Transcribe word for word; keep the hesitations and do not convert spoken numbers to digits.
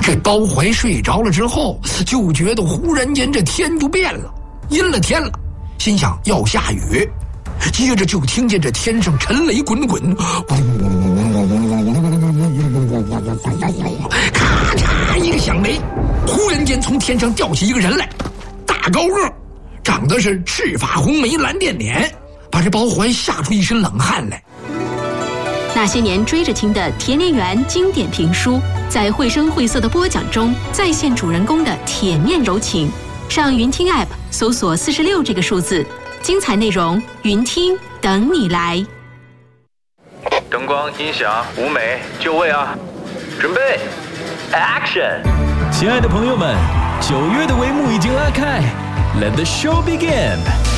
这包怀睡着了之后，就觉得忽然间这天就变了，阴了天了，心想要下雨。接着就听见这天上沉雷滚滚，咔嚓一个响雷，忽然间从天上掉下一个人来，大高个，长得是赤发红眉蓝靛脸，把这包怀吓出一身冷汗来。 那些年追着听的田连元经典评书，在绘声绘色的播讲中再现主人公的铁面柔情。上云听 App 搜索四十六这个数字，精彩内容云听等你来。 灯光、音响、舞美，就位啊！准备 ，Action！ 亲爱的朋友们，九月的帷幕已经拉开 ，Let the show begin！